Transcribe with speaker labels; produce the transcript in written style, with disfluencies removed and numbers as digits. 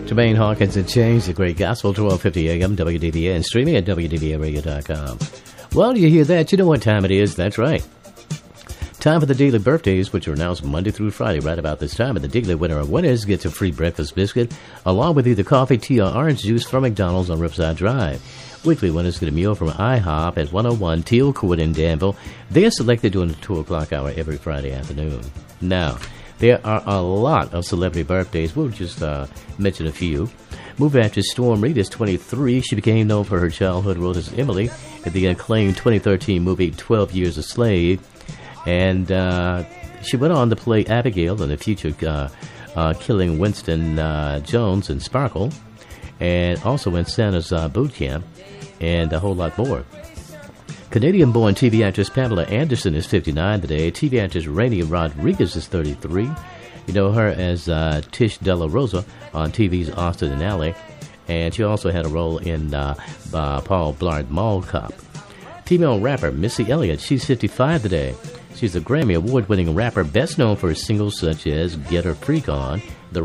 Speaker 1: Jermaine Hawkins and Change the Great Gospel, 1250 AM, WDVA, and streaming at WDVAradio.com. Well, you hear that, you know what time it is. That's right. Time for the daily birthdays, which are announced Monday through Friday right about this time. And the daily winner of winners gets a free breakfast biscuit, along with either coffee, tea, or orange juice from McDonald's on Riverside Drive. Weekly winners get a meal from IHOP at 101 Teal Court in Danville. They are selected during the 2 o'clock hour every Friday afternoon. Now, there are a lot of celebrity birthdays. We'll just mention a few. Movie actress Storm Reid is 23. She became known for her childhood role as Emily in the acclaimed 2013 movie 12 Years a Slave. And she went on to play Abigail in the future Killing Winston Jones in Sparkle, and also in Santa's Boot Camp, and a whole lot more. Canadian-born TV actress Pamela Anderson is 59 today. TV actress Rainey Rodriguez is 33. You know her as Tish Della Rosa on TV's Austin and Ally, and she also had a role in Paul Blart Mall Cop. Female rapper Missy Elliott, she's 55 today. She's a Grammy Award-winning rapper best known for singles such as Get Her Freak On, The